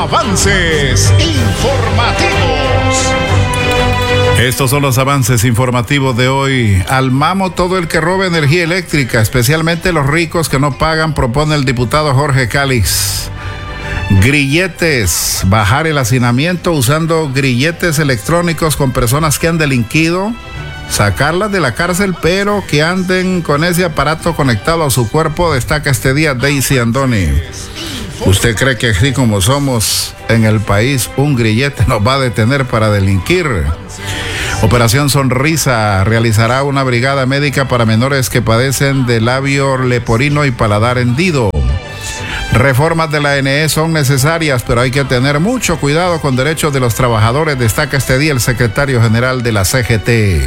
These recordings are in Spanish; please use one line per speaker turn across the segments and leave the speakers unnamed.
Avances informativos.
Estos son los avances informativos de hoy. Al mamo todo el que robe energía eléctrica, especialmente los ricos que no pagan, propone el diputado Jorge Calix. Grilletes, bajar el hacinamiento usando grilletes electrónicos con personas que han delinquido, sacarlas de la cárcel, pero que anden con ese aparato conectado a su cuerpo, destaca este día Daisy Andoni. ¿Usted cree que así como somos en el país, un grillete nos va a detener para delinquir? Operación Sonrisa realizará una brigada médica para menores que padecen de labio leporino y paladar hendido. Reformas de la ANE son necesarias, pero hay que tener mucho cuidado con derechos de los trabajadores, destaca este día el secretario general de la CGT.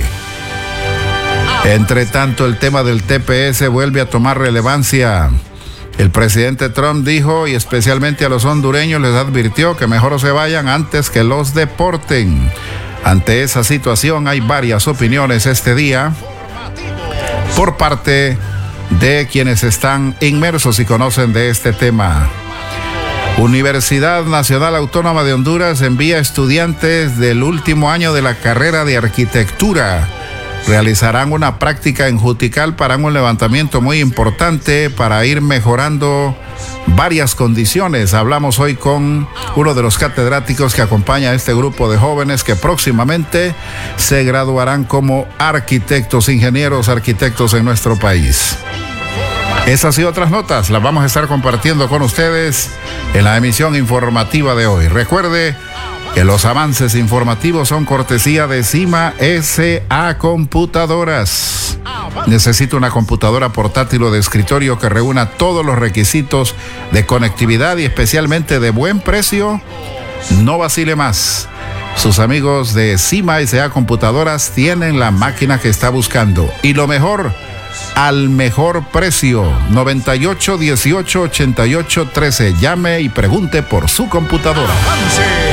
Entre tanto, el tema del TPS vuelve a tomar relevancia. El presidente Trump dijo, y especialmente a los hondureños les advirtió que mejor se vayan antes que los deporten. Ante esa situación hay varias opiniones este día por parte de quienes están inmersos y conocen de este tema. Universidad Nacional Autónoma de Honduras envía estudiantes del último año de la carrera de arquitectura. Realizarán una práctica en Jutical para un levantamiento muy importante para ir mejorando varias condiciones. Hablamos hoy con uno de los catedráticos que acompaña a este grupo de jóvenes que próximamente se graduarán como arquitectos, ingenieros arquitectos en nuestro país. Esas y otras notas las vamos a estar compartiendo con ustedes en la emisión informativa de hoy. Recuerde que los avances informativos son cortesía de Cima S.A. Computadoras. Necesita una computadora portátil o de escritorio que reúna todos los requisitos de conectividad y especialmente de buen precio. No vacile más. Sus amigos de Cima S.A. Computadoras tienen la máquina que está buscando. Y lo mejor, al mejor precio. 98 18 88 13. Llame y pregunte por su computadora.